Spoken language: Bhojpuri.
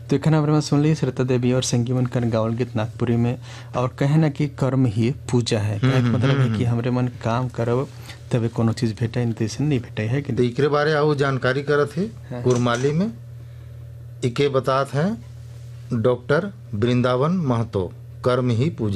तो एक हमारे में सुन ली श्रद्धा देवी और संजीवन कर गावल गीत नागपुरी में, और कहे ना कि कर्म ही पूजा है। मतलब है कि हमरे मन काम करब तबे कोनो चीज भेटे, नहीं तो नहीं भेटे है कि तो एकरे बारे आऊ जानकारी करत है कुरमाली में इके बतात हैं डॉक्टर वृंदावन महतो, कर्म ही पूजा।